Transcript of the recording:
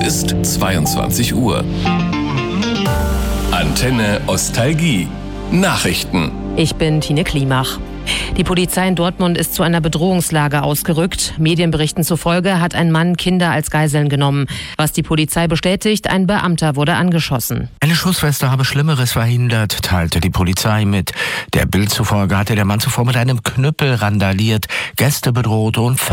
ist 22 Uhr. Antenne Ostalgie. Nachrichten. Ich bin Tine Klimach. Die Polizei in Dortmund ist zu einer Bedrohungslage ausgerückt. Medienberichten zufolge hat ein Mann Kinder als Geiseln genommen. Was die Polizei bestätigt, ein Beamter wurde angeschossen. Eine Schussweste habe Schlimmeres verhindert, teilte die Polizei mit. Der Bild zufolge hatte der Mann zuvor mit einem Knüppel randaliert, Gäste bedroht und